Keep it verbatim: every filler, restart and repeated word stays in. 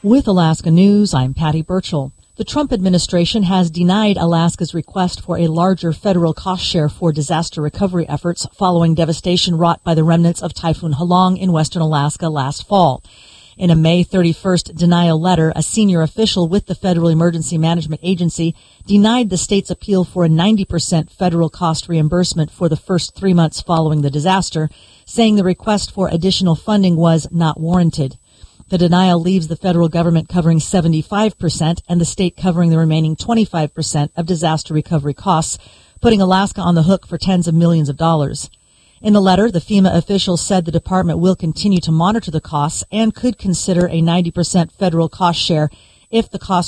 With Alaska News, I'm Patty Burchell. The Trump administration has denied Alaska's request for a larger federal cost share for disaster recovery efforts following devastation wrought by the remnants of Typhoon Halong in western Alaska last fall. In a May thirty-first denial letter, a senior official with the Federal Emergency Management Agency denied the state's appeal for a ninety percent federal cost reimbursement for the first three months following the disaster, saying the request for additional funding was not warranted. The denial leaves the federal government covering seventy-five percent and the state covering the remaining twenty-five percent of disaster recovery costs, putting Alaska on the hook for tens of millions of dollars. In the letter, the FEMA officials said the department will continue to monitor the costs and could consider a ninety percent federal cost share if the cost